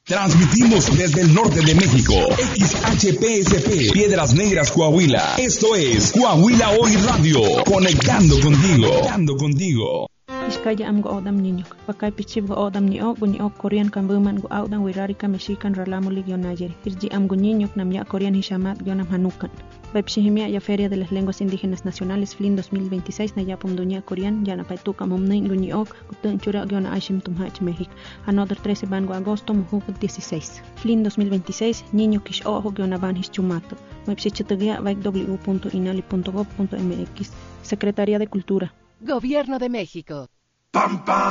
Transmitimos desde el norte de México, XHPSP, Piedras Negras, Coahuila. Esto es Coahuila Hoy Radio, conectando contigo. Iskaya am go odam niñok, pakay pichib go odam niok Korean kan buman go odam wirari ka Mexican ralamuli gyonayer. Irji am go niñok nam ya Korean hishamat gyonam hanukan. Baipshihimia ya Feria de las Lenguas Indígenas Nacionales FLIN 2026 na yapum dunya Korean ya na paituka momnin guniok kutun chura gyona aishim tumhach México. Another 13 ban go agosto muhuk 16. FLIN 2026 niño kish ojo gyona ban hischumato. Baipshichitagia www.inali.gov.mx. Secretaría de Cultura. Gobierno de México.